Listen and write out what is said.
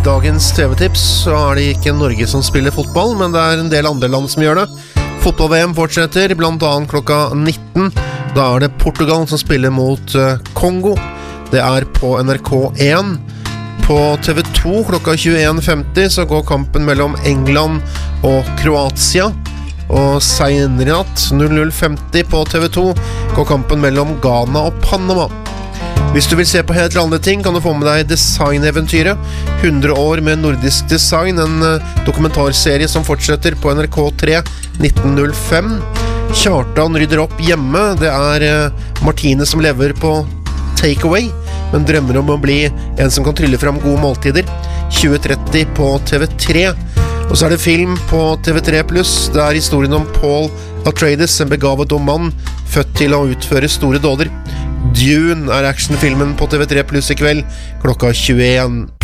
dagens TV-tips så det ikke Norge som spiller fotball, men det en del andre land som gjør det. Fotball-VM fortsetter, blant annet klokka 19. Da det Portugal som spiller mot Kongo. Det på NRK1. På TV2 klokka 21.50 så går kampen mellom England og Kroatia. Og senere i natt 00.50 på TV2 går kampen mellom Ghana og Panama. Hvis du vil se på helt andre ting, kan du få med deg Designeventyret, 100 år med nordisk design, en dokumentarserie som fortsetter på NRK3 1905. Kjartan rydder opp hjemme, det Martine som lever på takeaway, men drømmer om å bli en som kan trylle frem gode måltider, 2030 på TV3. Og så det film på TV3+, det historien om Paul Atreides, en begavet ung mann, født til å utføre store dåder. Dune actionfilmen på TV3+ i kveld, klokka 21.